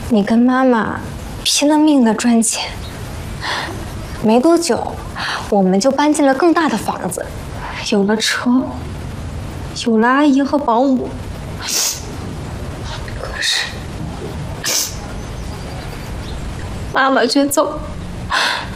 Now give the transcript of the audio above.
你跟妈妈拼了命的赚钱，没多久，我们就搬进了更大的房子，有了车，有了阿姨和保姆。可是，妈妈却走了。